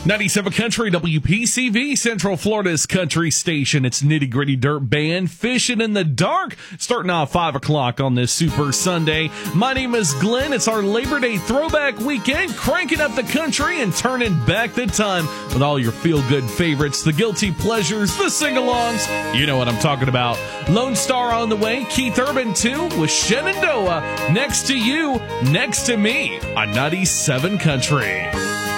97 Country, WPCV, Central Florida's country station. It's Nitty Gritty Dirt Band, Fishing in the Dark, starting off 5 o'clock on this Super Sunday. My name is Glenn. It's our Labor Day throwback weekend, cranking up the country and turning back the time with all your feel-good favorites, the guilty pleasures, the sing-alongs. You know what I'm talking about. Lone Star on the way, Keith Urban too, with Shenandoah. Next to you, next to me on 97 Country.